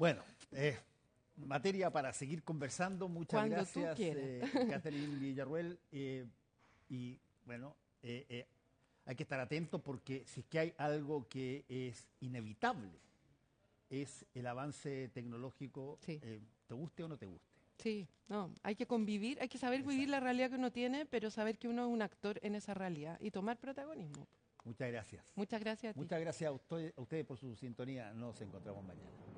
Bueno, materia para seguir conversando. Muchas Cuando gracias, tú quieras. Catherine Villarruel. Y bueno, hay que estar atento porque si es que hay algo que es inevitable, es el avance tecnológico, Sí, te guste o no te guste. sí, no, hay que convivir, hay que saber vivir Exacto. la realidad que uno tiene, pero saber que uno es un actor en esa realidad y tomar protagonismo. Muchas gracias. Muchas gracias a ti. Muchas gracias a ustedes por su sintonía. Nos encontramos mañana.